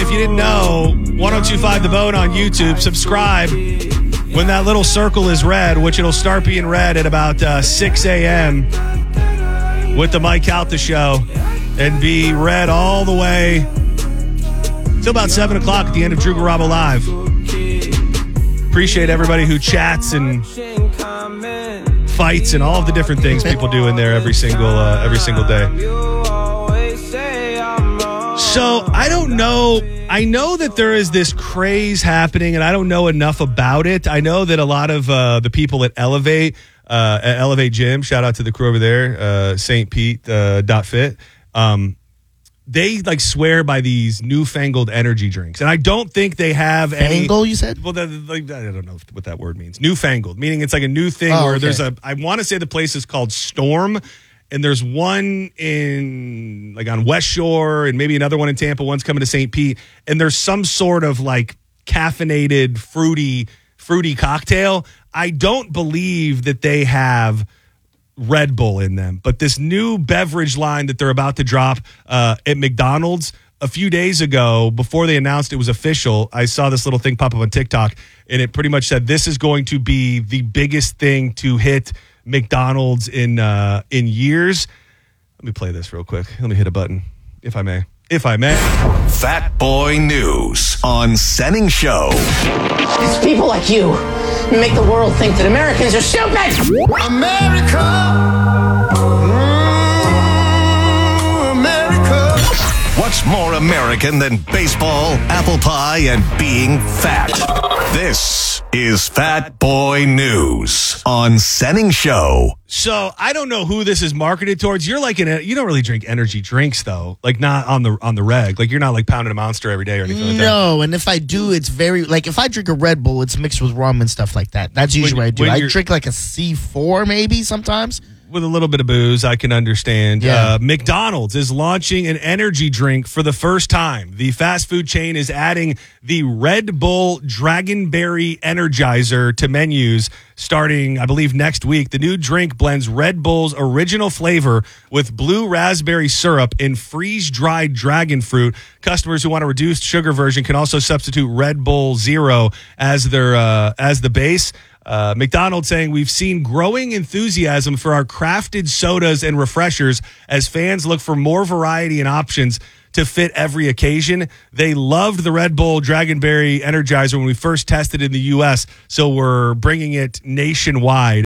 if you didn't know, 1025 The Bone on YouTube. Subscribe when that little circle is red, which it'll start being red at about 6 a.m. with the Mike Calta Show and be red all the way till about 7 o'clock at the end of Drew Garabo Live. Appreciate everybody who chats and fights and all of the different things people do in there every single day. So I don't know. I know that there is this craze happening, and I don't know enough about it. I know that a lot of the people at Elevate Gym, shout out to the crew over there, St. Pete .fit, they like swear by these newfangled energy drinks, and I don't think they have any. Fangle, you said? Well, I don't know what that word means. Newfangled, meaning it's like a new thing where okay. there's I want to say the place is called Storm. And there's one in like on West Shore and maybe another one in Tampa. One's coming to St. Pete. And there's some sort of like caffeinated, fruity cocktail. I don't believe that they have Red Bull in them. But this new beverage line that they're about to drop at McDonald's a few days ago, before they announced it was official, I saw this little thing pop up on TikTok. And it pretty much said this is going to be the biggest thing to hit McDonald's in years. Let me play this real quick. Let me hit a button, if I may. Fat Boy News on Senning Show. It's people like you who make the world think that Americans are stupid. America. America. What's more American than baseball, apple pie, and being fat? This is Fat Boy News on Senning Show. So I don't know who this is marketed towards. You're like you don't really drink energy drinks though, like not on the reg. Like you're not like pounding a Monster every day or anything like that. No, and if I do, it's very like if I drink a Red Bull, it's mixed with rum and stuff like that. That's usually what I do. I drink like a C4 maybe sometimes. With a little bit of booze, I can understand. Yeah. McDonald's is launching an energy drink for the first time. The fast food chain is adding the Red Bull Dragonberry Energizer to menus starting, I believe, next week. The new drink blends Red Bull's original flavor with blue raspberry syrup and freeze-dried dragon fruit. Customers who want a reduced sugar version can also substitute Red Bull Zero as the base. McDonald's saying we've seen growing enthusiasm for our crafted sodas and refreshers as fans look for more variety and options to fit every occasion. They loved the Red Bull Dragonberry Energizer when we first tested it in the U.S., so we're bringing it nationwide.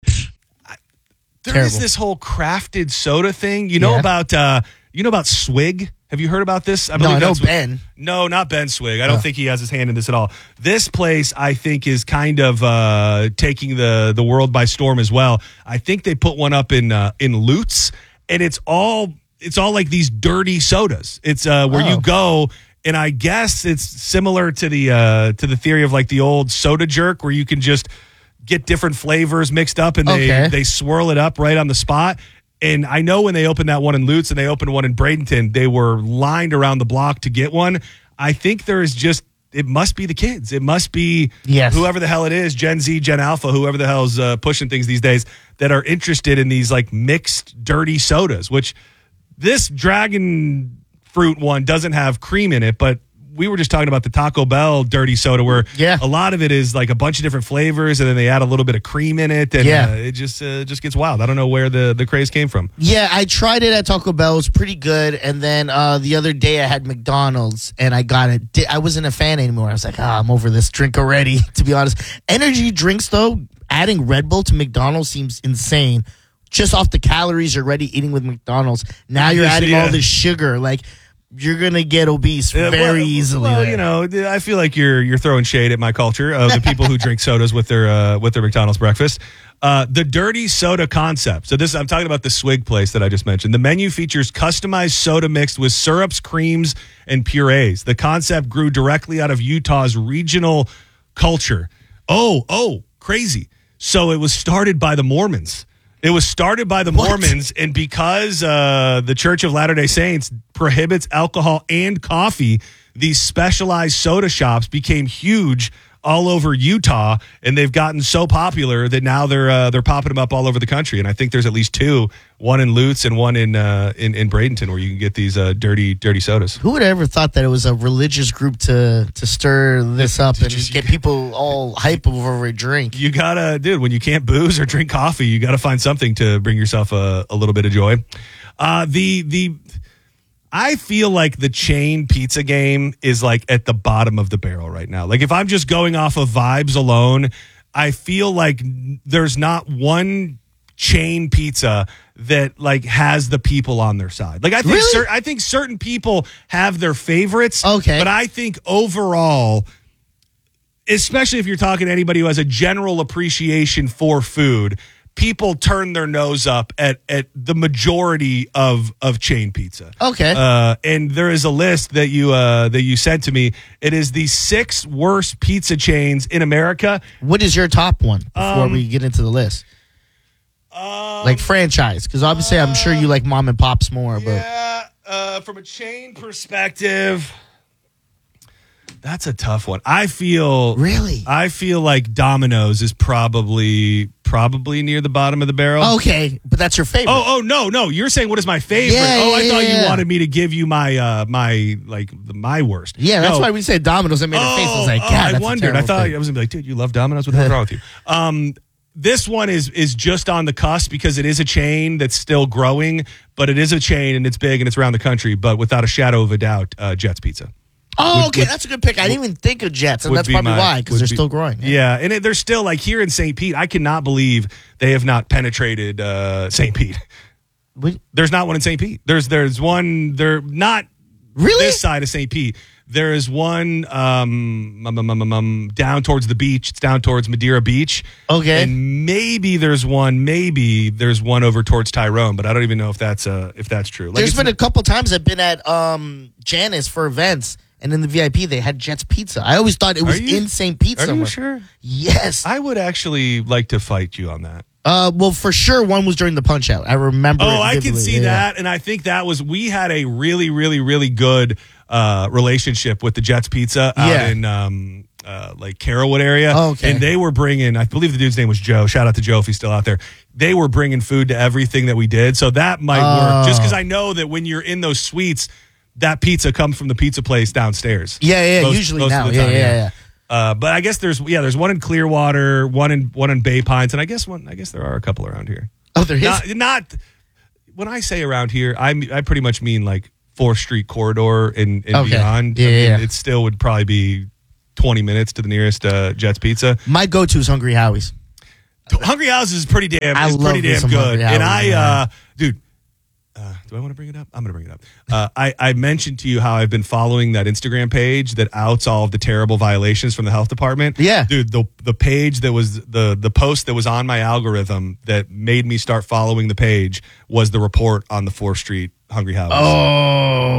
There is this whole crafted soda thing. You know about Swig? Have you heard about this? I know Ben. No, not Ben Swig. I don't think he has his hand in this at all. This place, I think, is kind of taking the world by storm as well. I think they put one up in Lutz, and it's all like these dirty sodas. It's where you go, and I guess it's similar to the theory of like the old Soda Jerk, where you can just get different flavors mixed up, and they swirl it up right on the spot. And I know when they opened that one in Lutz and they opened one in Bradenton, they were lined around the block to get one. I think it must be the kids. It must be whoever the hell it is, Gen Z, Gen Alpha, whoever the hell's pushing things these days that are interested in these like mixed dirty sodas, which this dragon fruit one doesn't have cream in it, but we were just talking about the Taco Bell dirty soda where a lot of it is like a bunch of different flavors and then they add a little bit of cream in it and it just gets wild. I don't know where the craze came from. Yeah, I tried it at Taco Bell. It was pretty good. And then the other day I had McDonald's and I got it. I wasn't a fan anymore. I was like, I'm over this drink already, to be honest. Energy drinks, though, adding Red Bull to McDonald's seems insane. Just off the calories you're already eating with McDonald's. Now you're adding all this sugar. Like, you're going to get obese very easily. Well, you know, I feel like you're throwing shade at my culture of the people who drink sodas with their McDonald's breakfast. The dirty soda concept. So I'm talking about the Swig place that I just mentioned. The menu features customized soda mixed with syrups, creams, and purees. The concept grew directly out of Utah's regional culture. Oh, crazy. So it was started by the Mormons. It was started by the Mormons, and because the Church of Latter-day Saints prohibits alcohol and coffee, these specialized soda shops became huge all over Utah, and they've gotten so popular that now they're popping them up all over the country. And I think there's at least two, one in Lutz and one in Bradenton, where you can get these dirty sodas. Who would have ever thought that it was a religious group to stir this up and get people all hype over a drink? You gotta, dude, when you can't booze or drink coffee, you gotta find something to bring yourself a little bit of joy. I feel like the chain pizza game is like at the bottom of the barrel right now. Like if I'm just going off of vibes alone, I feel like there's not one chain pizza that like has the people on their side. Like I think I think certain people have their favorites. Okay. But I think overall, especially if you're talking to anybody who has a general appreciation for food, people turn their nose up at the majority of chain pizza. Okay. And there is a list that you sent to me. It is the 6 worst pizza chains in America. What is your top one before we get into the list? Like franchise, because obviously I'm sure you like mom and pops more. But from a chain perspective, that's a tough one. I feel like Domino's is probably near the bottom of the barrel. Okay, but that's your favorite. Oh no! You're saying what is my favorite? I thought you wanted me to give you my my worst. Yeah, that's why we said Domino's. I made a face. I was like, God, I wondered. I thought I was gonna be like, dude, you love Domino's. What's wrong with you? This one is just on the cusp because it is a chain that's still growing, but it is a chain and it's big and it's around the country. But without a shadow of a doubt, Jets Pizza. Oh, okay, that's a good pick. I didn't even think of Jets, and that's probably why, because they're still growing. Yeah, and they're still, like, here in St. Pete, I cannot believe they have not penetrated St. Pete. What? There's not one in St. Pete. There's one, they're not this side of St. Pete. There is one down towards the beach. It's down towards Madeira Beach. Okay. And maybe there's one over towards Tyrone, but I don't even know if that's true. Like, there's been a couple times I've been at Janice for events. And in the VIP, they had Jets Pizza. I always thought it was in St. Pete somewhere. Are you sure? Yes. I would actually like to fight you on that. Well, for sure, one was during the Punch-Out. I remember I can see that. And I think we had a really, really, really good relationship with the Jets Pizza out in like Carrollwood area. Oh, okay. And they were bringing, I believe the dude's name was Joe. Shout out to Joe if he's still out there. They were bringing food to everything that we did. So that might work. Just because I know that when you're in those suites, that pizza comes from the pizza place downstairs. Usually now. Yeah. But I guess there's one in Clearwater, one in Bay Pines, and I guess there are a couple around here. Oh, there is. Not when I say around here, I pretty much mean like 4th Street corridor and beyond. Yeah. It still would probably be 20 minutes to the nearest Jets Pizza. My go-to is Hungry Howie's. Hungry Howie's is pretty damn good. And dude. Do I want to bring it up? I'm going to bring it up. I mentioned to you how I've been following that Instagram page that outs all of the terrible violations from the health department. Yeah. Dude, the page that was the post that was on my algorithm that made me start following the page was the report on the 4th Street Hungry Howie's. Oh,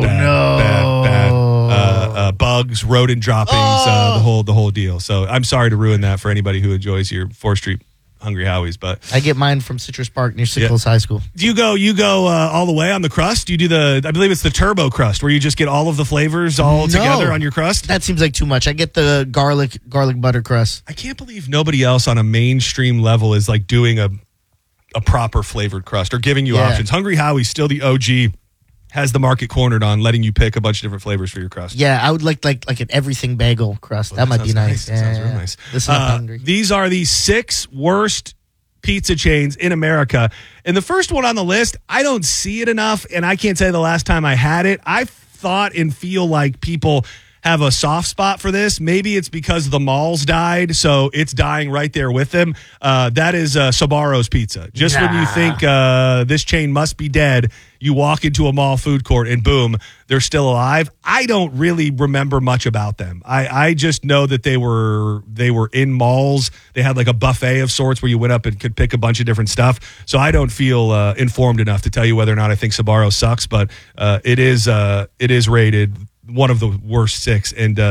Bad. Bugs, rodent droppings, the whole deal. So I'm sorry to ruin that for anybody who enjoys your 4th Street Hungry Howie's, but I get mine from Citrus Park near Sickles High School. Do you go all the way on the crust? Do you do I believe it's the turbo crust where you just get all of the flavors together on your crust? That seems like too much. I get the garlic butter crust. I can't believe nobody else on a mainstream level is like doing a proper flavored crust or giving you options. Hungry Howie's still the OG. Has the market cornered on letting you pick a bunch of different flavors for your crust. Yeah, I would like an everything bagel crust. That might be nice. That sounds real nice. This is hungry. These are the 6 worst pizza chains in America. And the first one on the list, I don't see it enough, and I can't say the last time I had it. I thought and feel like people have a soft spot for this. Maybe it's because the malls died, so it's dying right there with them. That is Sbarro's Pizza. Just when you think this chain must be dead, you walk into a mall food court and boom, they're still alive. I don't really remember much about them. I just know that they were in malls. They had like a buffet of sorts where you went up and could pick a bunch of different stuff. So I don't feel informed enough to tell you whether or not I think Sbarro sucks, but it is rated one of the worst 6, and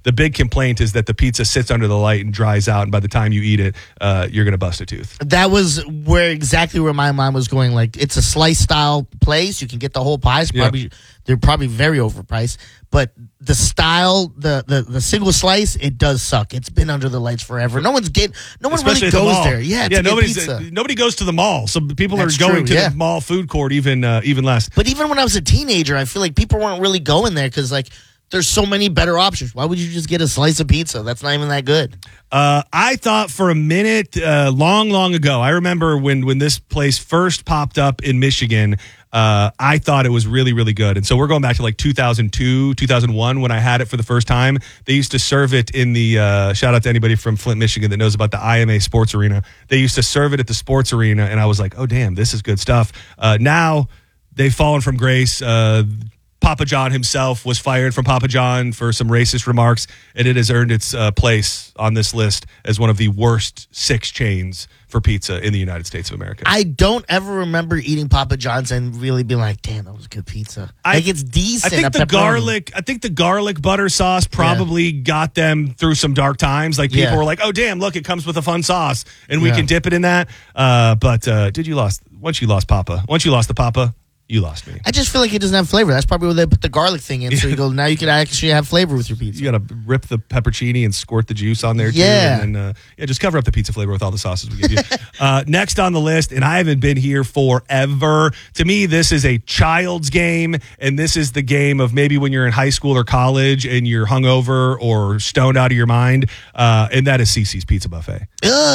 The big complaint is that the pizza sits under the light and dries out, and by the time you eat it, you're going to bust a tooth. That was exactly where my mind was going. Like, it's a slice style place. You can get the whole pies. They're probably very overpriced. But the style, the single slice, it does suck. It's been under the lights forever. No one Especially really goes there. Yeah, to get pizza. Nobody goes to the mall, so people That's are going true, to the mall food court even less. But even when I was a teenager, I feel like people weren't really going there because, like, there's so many better options. Why would you just get a slice of pizza? That's not even that good. I thought for a minute, long ago, I remember when this place first popped up in Michigan, I thought it was really, really good. And so we're going back to like 2002, 2001 when I had it for the first time. They used to serve it in the, shout out to anybody from Flint, Michigan that knows about the IMA Sports Arena. They used to serve it at the sports arena, and I was like, oh, damn, this is good stuff. Now they've fallen from grace. Papa John himself was fired from Papa John for some racist remarks, and it has earned its place on this list as one of the worst 6 chains for pizza in the United States of America. I don't ever remember eating Papa John's and really being like, damn, that was good pizza. It's decent. I think the garlic butter sauce probably got them through some dark times. Like, people were like, oh, damn, look, it comes with a fun sauce, and we can dip it in that. But once you lost the Papa, you lost me. I just feel like it doesn't have flavor. That's probably where they put the garlic thing in. So you go, now you can actually have flavor with your pizza. You got to rip the peppercini and squirt the juice on there, too. And then, just cover up the pizza flavor with all the sauces we give you. Next on the list, and I haven't been here forever. To me, this is a child's game, and this is the game of maybe when you're in high school or college and you're hungover or stoned out of your mind, and that is CiCi's Pizza Buffet.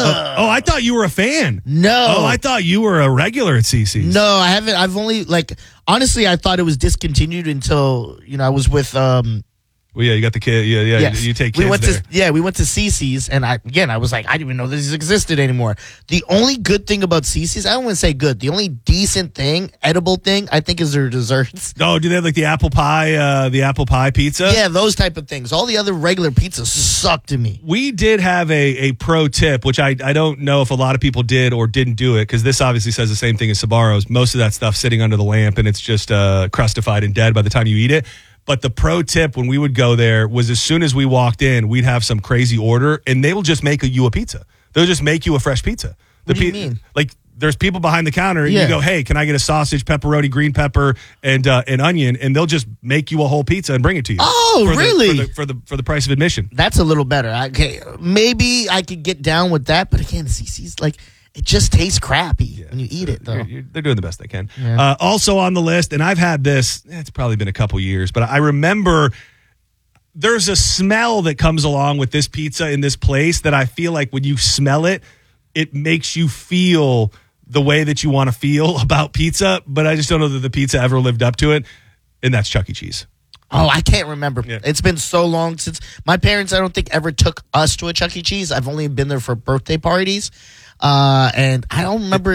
I thought you were a fan. No. Oh, I thought you were a regular at CiCi's. No, I haven't. I've only, honestly, I thought it was discontinued until, I was with, well, yeah, you got the kid. Yeah. Yes. You take kids there. We went to CiCi's, and I was like, I didn't even know this existed anymore. The only good thing about CiCi's, I don't want to say good, the only decent thing, edible thing, I think is their desserts. Oh, do they have like the apple pie pizza? Yeah, those type of things. All the other regular pizzas suck to me. We did have a pro tip, which I don't know if a lot of people did or didn't do it, because this obviously says the same thing as Sbarro's. Most of that stuff sitting under the lamp, and it's just crustified and dead by the time you eat it. But the pro tip when we would go there was as soon as we walked in, we'd have some crazy order, and they will just make you a pizza. They'll just make you a fresh pizza. What do you mean? Like, there's people behind the counter, and you go, hey, can I get a sausage, pepperoni, green pepper, and onion? And they'll just make you a whole pizza and bring it to you. Oh, really? For the price of admission. That's a little better. Okay, maybe I could get down with that, but again, CiCi's it just tastes crappy when you eat it, though. They're doing the best they can. Yeah. Also on the list, and I've had this, it's probably been a couple years, but I remember there's a smell that comes along with this pizza in this place that I feel like when you smell it, it makes you feel the way that you want to feel about pizza, but I just don't know that the pizza ever lived up to it, and that's Chuck E. Cheese. Oh, I can't remember. Yeah. It's been so long since my parents, I don't think, ever took us to a Chuck E. Cheese. I've only been there for birthday parties. And I don't remember